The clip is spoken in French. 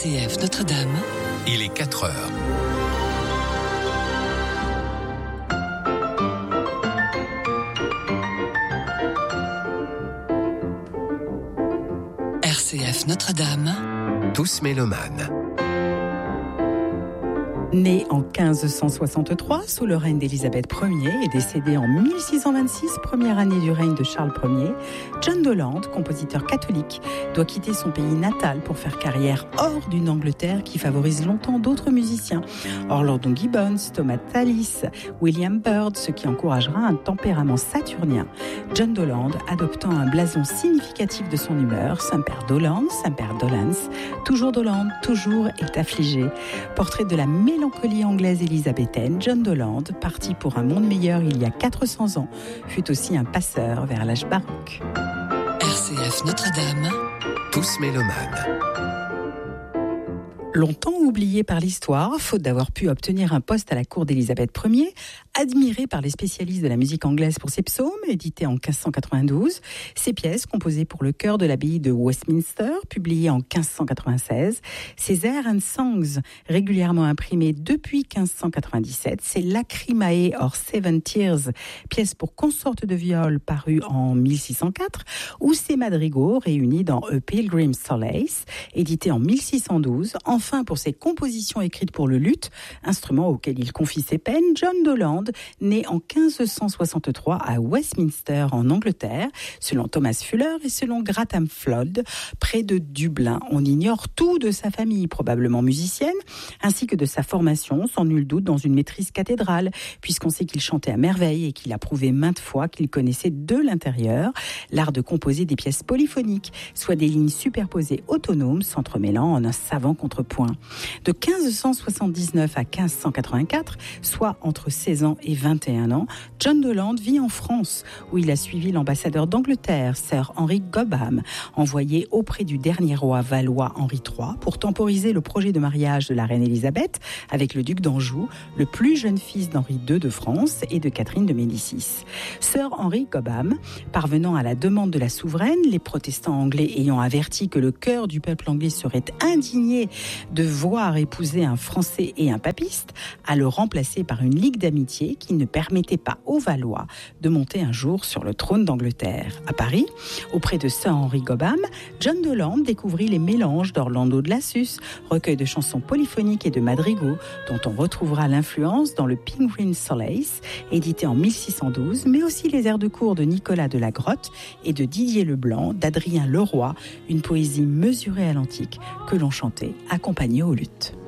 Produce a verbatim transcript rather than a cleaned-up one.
C F Notre-Dame. Il est quatre heures. R C F Notre-Dame. Tous mélomanes. Né en quinze cent soixante-trois sous le règne d'Élisabeth Ier et décédé en mille six cent vingt-six, première année du règne de Charles Ier, John Doland, compositeur catholique, doit quitter son pays natal pour faire carrière hors d'une Angleterre qui favorise longtemps d'autres musiciens. Orlando Gibbons, Thomas Tallis, William Byrd, ce qui encouragera un tempérament saturnien. John Doland, adoptant un blason significatif de son humeur, Saint-Père Doland, Saint-Père Dolans, toujours Doland, toujours est affligé. Portrait de la mélancolie Mélancolie anglaise élisabéthaine, John Doland, parti pour un monde meilleur il y a quatre cents ans, fut aussi un passeur vers l'âge baroque. R C F Notre-Dame. Tous mélomanes. Longtemps oublié par l'histoire, faute d'avoir pu obtenir un poste à la cour d'Élisabeth Ier, admiré par les spécialistes de la musique anglaise pour ses psaumes, édités en quinze cent quatre-vingt-douze, ses pièces composées pour le chœur de l'abbaye de Westminster, publiées en quinze cent quatre-vingt-seize, ses airs and songs, régulièrement imprimés depuis quinze cent quatre-vingt-dix-sept, ses Lacrimae or Seven Tears, pièces pour consorte de viol parues en mille six cent quatre, ou ses madrigaux réunis dans A Pilgrim's Solace, édité en mille six cent douze, enfin pour ses compositions écrites pour le luth, instrument auquel il confie ses peines, John Doland, né en quinze cent soixante-trois à Westminster en Angleterre, selon Thomas Fuller et selon Grantham Flood, près de Dublin. On ignore tout de sa famille, probablement musicienne, ainsi que de sa formation, sans nul doute dans une maîtrise cathédrale, puisqu'on sait qu'il chantait à merveille et qu'il a prouvé maintes fois qu'il connaissait de l'intérieur l'art de composer des pièces polyphoniques, soit des lignes superposées autonomes s'entremêlant en un savant contrepoint. De quinze cent soixante-dix-neuf à quinze cent quatre-vingt-quatre, soit entre seize ans et vingt et un ans, John Doland vit en France, où il a suivi l'ambassadeur d'Angleterre, Sir Henry Cobham, envoyé auprès du dernier roi valois Henri trois pour temporiser le projet de mariage de la reine Élisabeth avec le duc d'Anjou, le plus jeune fils d'Henri deux de France et de Catherine de Médicis. Sir Henry Cobham, parvenant à la demande de la souveraine, les protestants anglais ayant averti que le cœur du peuple anglais serait indigné de voir épouser un Français et un papiste, à le remplacer par une ligue d'amitié qui ne permettait pas aux Valois de monter un jour sur le trône d'Angleterre. À Paris, auprès de Sir Henry Cobham, John Doland découvrit les mélanges d'Orlando de Lassus, recueil de chansons polyphoniques et de madrigaux, dont on retrouvera l'influence dans le Pilgrim's Solace, édité en mille six cent douze, mais aussi les airs de cour de Nicolas de la Grotte et de Didier Leblanc, d'Adrien Leroy, une poésie mesurée à l'antique que l'on chantait accompagné au luth.